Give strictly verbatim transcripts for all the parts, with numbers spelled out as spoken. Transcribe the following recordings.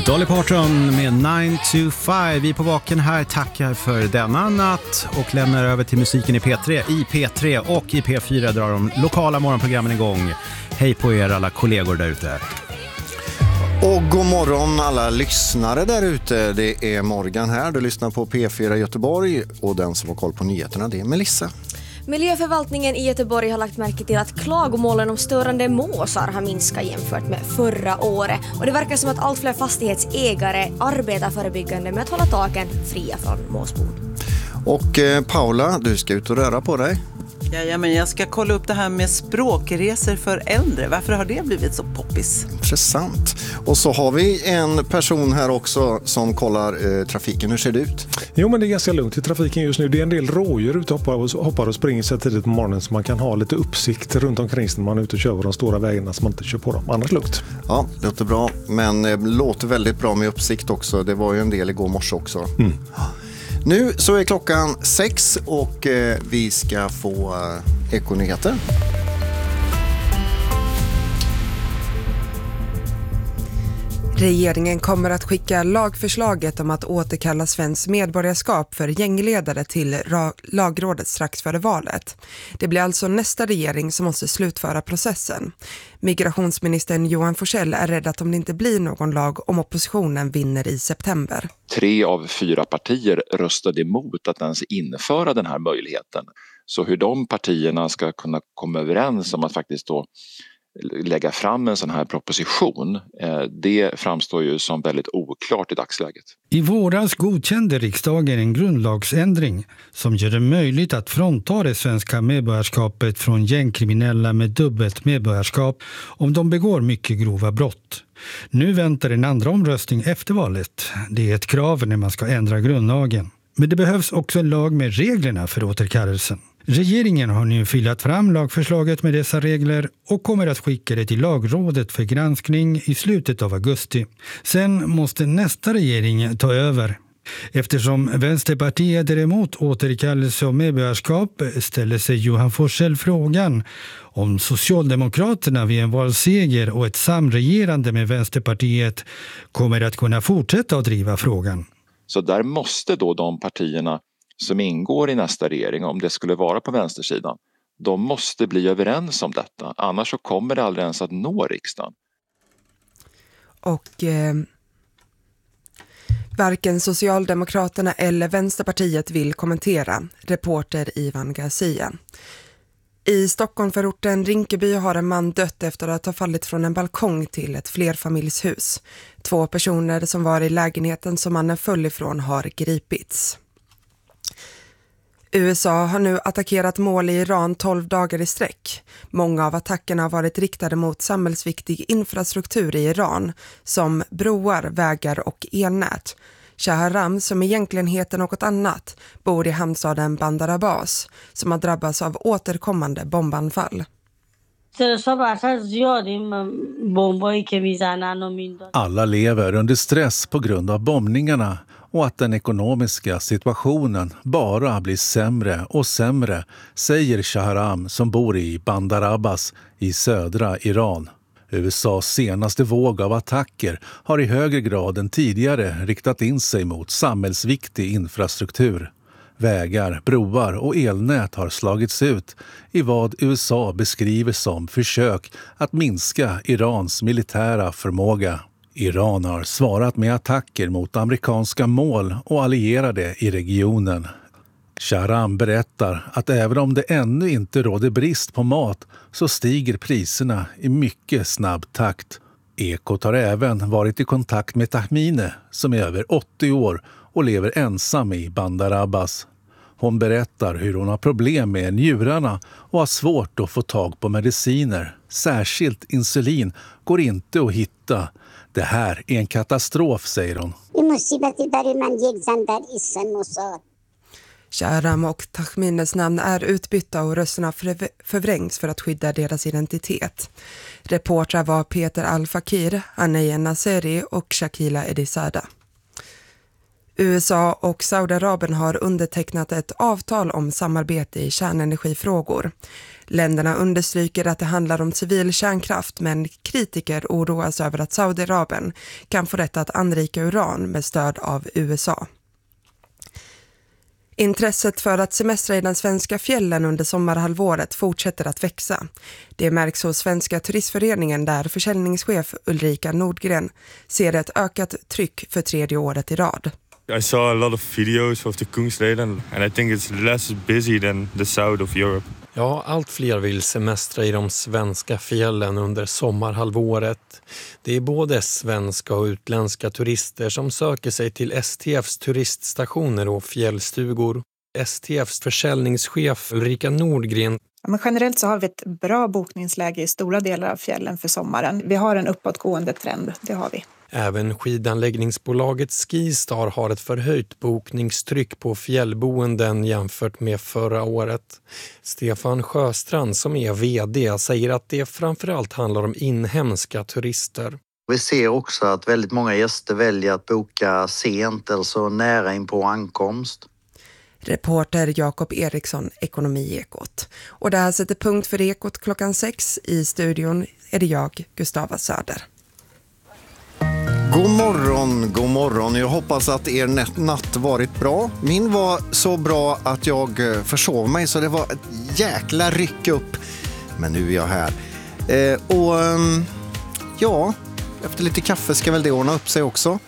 Dolly Parton med nine to five. Vi är på vaken här, tackar för denna natt och lämnar över till musiken i P tre. I P tre och i P fyra drar de lokala morgonprogrammen igång. Hej på er alla kollegor där ute. Och god morgon alla lyssnare där ute. Det är Morgan här. Du lyssnar på P fyra Göteborg och den som har koll på nyheterna, det är Melissa. Miljöförvaltningen i Göteborg har lagt märke till att klagomålen om störande måsar har minskat jämfört med förra året. Och det verkar som att allt fler fastighetsägare arbetar förebyggande med att hålla taken fria från måsbon. Och eh, Paula, du ska ut och röra på dig. Ja, ja, men jag ska kolla upp det här med språkresor för äldre. Varför har det blivit så poppis? Intressant. Och så har vi en person här också som kollar eh, trafiken. Hur ser det ut? Jo, men det är ganska lugnt i trafiken just nu. Det är en del rådjur ute och hoppar och, hoppar och springer sig tidigt på morgonen så man kan ha lite uppsikt runt omkring sig när man är ute och kör på de stora vägarna så man inte kör på dem. Annars lugnt. Ja, det låter bra. Men eh, låter väldigt bra med uppsikt också. Det var ju en del igår morse också. Mm. Nu så är klockan sex och eh, vi ska få eh, ekonyheter. Regeringen kommer att skicka lagförslaget om att återkalla svensk medborgarskap för gängledare till ra- lagrådet strax före valet. Det blir alltså nästa regering som måste slutföra processen. Migrationsministern Johan Forssell är rädd att om det inte blir någon lag om oppositionen vinner i september. Tre av fyra partier röstade emot att ens införa den här möjligheten. Så hur de partierna ska kunna komma överens om att faktiskt då lägga fram en sån här proposition, det framstår ju som väldigt oklart i dagsläget. I våras godkände riksdagen en grundlagsändring som gör det möjligt att frånta det svenska medborgarskapet från gängkriminella med dubbelt medborgarskap om de begår mycket grova brott. Nu väntar en andra omröstning efter valet. Det är ett krav när man ska ändra grundlagen. Men det behövs också en lag med reglerna för återkallelsen. Regeringen har nu filat fram lagförslaget med dessa regler och kommer att skicka det till lagrådet för granskning i slutet av augusti. Sen måste nästa regering ta över. Eftersom Vänsterpartiet är emot återkallelse av medborgarskap ställer sig Johan Forssell frågan om Socialdemokraterna vid en valseger och ett samregerande med Vänsterpartiet kommer att kunna fortsätta att driva frågan. Så där måste då de partierna som ingår i nästa regering, om det skulle vara på vänstersidan, de måste bli överens om detta. Annars så kommer det aldrig ens att nå riksdagen. Och eh, varken Socialdemokraterna eller Vänsterpartiet vill kommentera. Reporter Ivan Garcia. I Stockholmförorten Rinkeby har en man dött efter att ha fallit från en balkong till ett flerfamiljshus. Två personer som var i lägenheten som mannen föll ifrån har gripits. U S A har nu attackerat mål i Iran tolv dagar i sträck. Många av attackerna har varit riktade mot samhällsviktig infrastruktur i Iran, som broar, vägar och elnät. Shahram, som egentligen heter något annat, bor i hamnstaden Bandar Abbas, som har drabbats av återkommande bombanfall. Alla lever under stress på grund av bombningarna och att den ekonomiska situationen bara blir sämre och sämre, säger Shahram som bor i Bandar Abbas i södra Iran. U S A:s senaste våg av attacker har i högre grad än tidigare riktat in sig mot samhällsviktig infrastruktur. Vägar, broar och elnät har slagits ut i vad U S A beskriver som försök att minska Irans militära förmåga. Iran har svarat med attacker mot amerikanska mål och allierade i regionen. Shahram berättar att även om det ännu inte råder brist på mat så stiger priserna i mycket snabb takt. Ekot har även varit i kontakt med Tahmine som är över åttio år och lever ensam i Bandar Abbas. Hon berättar hur hon har problem med njurarna och har svårt att få tag på mediciner. Särskilt insulin går inte att hitta. Det här är en katastrof, säger hon. Shahram och Tahmines namn är utbytta och rösterna förvrängs för att skydda deras identitet. Reportrar var Peter Al-Fakir, Anaya Naseri och Shakila Edisada. U S A och Saudiarabien har undertecknat ett avtal om samarbete i kärnenergifrågor. Länderna understryker att det handlar om civil kärnkraft, men kritiker oroas över att Saudiarabien kan få rätt att anrika uran med stöd av U S A. Intresset för att semestra i den svenska fjällen under sommarhalvåret fortsätter att växa. Det märks hos Svenska turistföreningen där försäljningschef Ulrika Nordgren ser ett ökat tryck för tredje året i rad. I saw a lot of videos of the Kungsleden and I think it's less busy than the south of Europe. Ja, allt fler vill semestra i de svenska fjällen under sommarhalvåret. Det är både svenska och utländska turister som söker sig till S T F:s turiststationer och fjällstugor. S T F:s försäljningschef Ulrika Nordgren. Ja, men generellt så har vi ett bra bokningsläge i stora delar av fjällen för sommaren. Vi har en uppåtgående trend, det har vi. Även skidanläggningsbolaget Skistar har ett förhöjt bokningstryck på fjällboenden jämfört med förra året. Stefan Sjöstrand som är vd säger att det framförallt handlar om inhemska turister. Vi ser också att väldigt många gäster väljer att boka sent eller så nära in på ankomst. Reporter Jakob Eriksson, Ekonomiekot. Och det här sätter punkt för Ekot klockan sex. I studion är det jag, Gustava Söder. God morgon, god morgon. Jag hoppas att er natt varit bra. Min var så bra att jag försov mig så det var ett jäkla ryck upp. Men nu är jag här. Eh, och ja, efter lite kaffe ska väl det ordna upp sig också.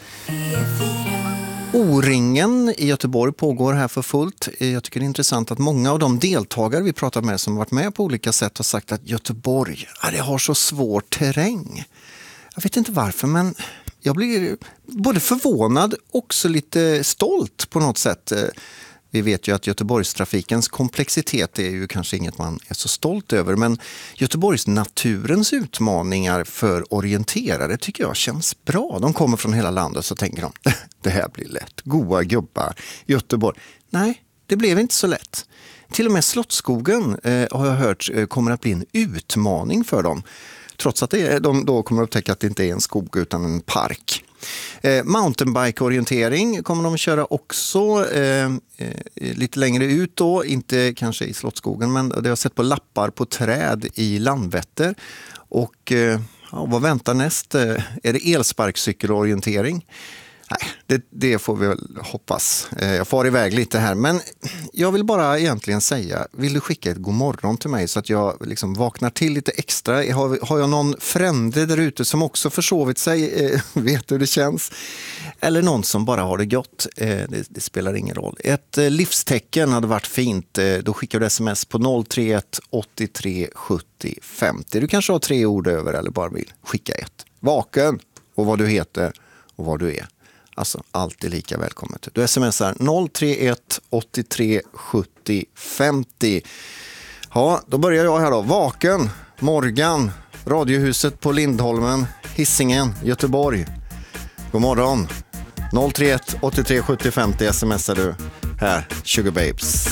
O-ringen i Göteborg pågår här för fullt. Jag tycker det är intressant att många av de deltagare vi pratat med som varit med på olika sätt har sagt att Göteborg, ja, det har så svår terräng. Jag vet inte varför, men jag blir både förvånad och också lite stolt på något sätt. Vi vet ju att Göteborgstrafikens komplexitet är ju kanske inget man är så stolt över, men Göteborgs naturens utmaningar för orienterare tycker jag känns bra. De kommer från hela landet så tänker de, det här blir lätt. Goa gubbar, Göteborg. Nej, det blev inte så lätt. Till och med Slottsskogen eh, har jag hört eh, kommer att bli en utmaning för dem. Trots att det är, de då kommer att upptäcka att det inte är en skog utan en park. Eh, mountainbike-orientering kommer de att köra också eh, eh, lite längre ut då. Inte kanske i Slottsskogen, men det har jag sett på lappar på träd i Landvetter. Och eh, ja, vad väntar näst? Eh, är det elsparkcykelorientering? Nej, det, det får vi väl hoppas. Jag far iväg lite här. Men jag vill bara egentligen säga, vill du skicka ett god morgon till mig så att jag liksom vaknar till lite extra? Har, har jag någon frände där ute som också försovit sig? Eh, vet hur det känns? Eller någon som bara har det gott? Eh, det, det spelar ingen roll. Ett eh, livstecken hade varit fint. Eh, då skickar du sms på noll tre ett åttiotre sjuttio femtio. Du kanske har tre ord över eller bara vill skicka ett. Vaken och vad du heter och vad du är. Alltså, allt är lika välkommet. Du smsar noll tre ett åttiotre sjuttio femtio. Ja, då börjar jag här då. Vaken, Morgan, Radiohuset på Lindholmen, Hisingen, Göteborg. God morgon. noll tre ett åttiotre sjuttio femtio smsar du här, Sugar Babes.